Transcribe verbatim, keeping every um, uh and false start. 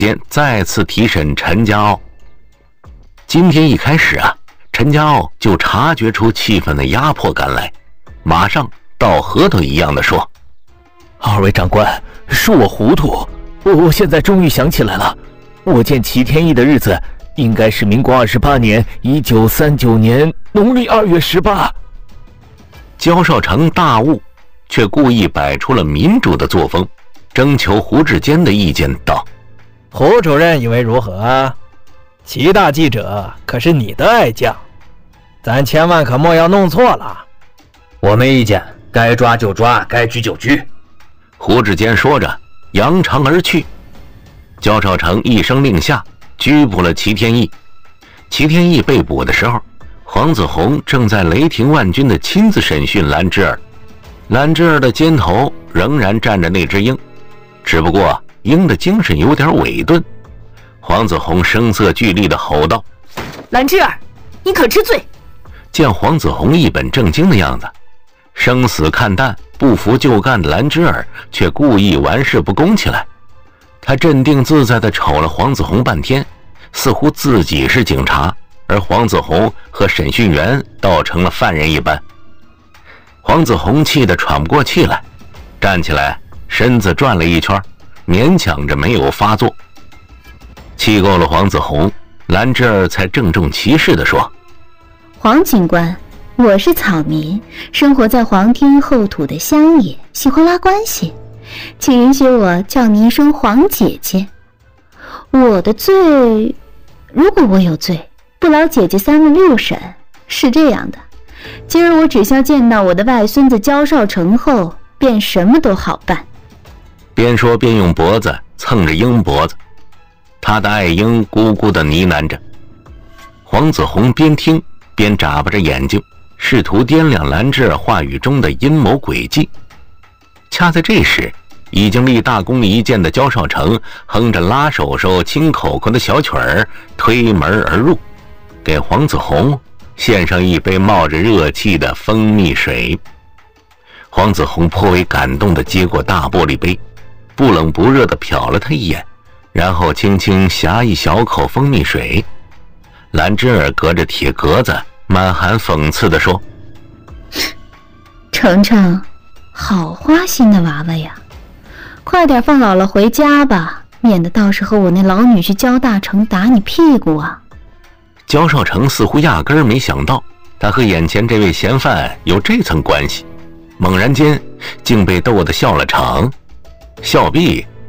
间再次提审陈家傲。今天一开始啊，陈家傲就察觉出气氛的压迫感来，马上倒核桃一样的说： 二位长官，恕我糊涂，我我现在终于想起来了，我见齐天意的日子应该是民国二十八年一九三九年农历二月十八。 焦少成大悟，却故意摆出了民主的作风，征求胡志坚的意见道： 胡主任以为如何？齐大记者可是你的爱将，咱千万可莫要弄错了。 我没意见，该抓就抓，该拘就拘。 胡志坚说着扬长而去。焦少成一声令下，拘捕了齐天意。齐天意被捕的时候，黄子弘正在雷霆万钧的亲自审讯兰芝儿。兰芝儿的肩头仍然站着那只鹰，只不过鹰的精神有点萎顿。黄子弘声色俱厉地吼道： 兰芝儿，你可知罪？ 见黄子弘一本正经的样子，生死看淡不服就干的兰芝儿却故意玩世不恭起来。他镇定自在地瞅了黄子弘半天，似乎自己是警察，而黄子弘和审讯员倒成了犯人一般。黄子弘气得喘不过气来，站起来身子转了一圈，勉强着没有发作。气够了黄子弘，兰芝儿才郑重其事地说： 黄警官，我是草民，生活在皇天厚土的乡野，喜欢拉关系，请允许我叫你一声黄姐姐。我的罪，如果我有罪，不劳姐姐三问六审。是这样的，今儿我只需要见到我的外孙子焦少成后，便什么都好办。 边说边用脖子蹭着鹰脖子，他的爱鹰咕咕地呢喃着。黄子弘边听边眨巴着眼睛，试图掂量兰芝儿话语中的阴谋诡计。恰在这时，已经立大功一件的焦少成哼着拉手手亲口口的小曲儿推门而入，给黄子弘献上一杯冒着热气的蜂蜜水。黄子弘颇为感动地接过大玻璃杯，不冷不热地瞟了他一眼，然后轻轻呷一小口蜂蜜水。兰芝儿隔着铁格子满含讽刺地说： 程程，好花心的娃娃呀，快点放姥姥回家吧，免得到时候我那老女婿焦大成打你屁股啊。 焦少成似乎压根儿没想到他和眼前这位嫌犯有这层关系，猛然间竟被逗得笑了场，笑毕